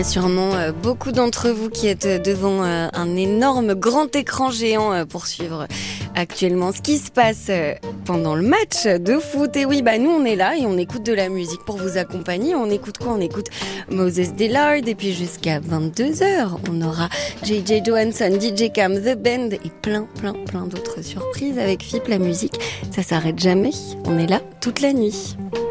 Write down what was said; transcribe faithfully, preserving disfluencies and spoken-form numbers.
Sûrement euh, beaucoup d'entre vous qui êtes devant euh, un énorme grand écran géant euh, pour suivre actuellement ce qui se passe euh, pendant le match de foot. Et oui, bah nous on est là et on écoute de la musique pour vous accompagner. On écoute quoi? On écoute Moses Dillard et puis jusqu'à vingt-deux heures, on aura J J Johansson, D J Cam, The Band et plein plein plein d'autres surprises avec F I P. La musique, ça s'arrête jamais. On est là toute la nuit.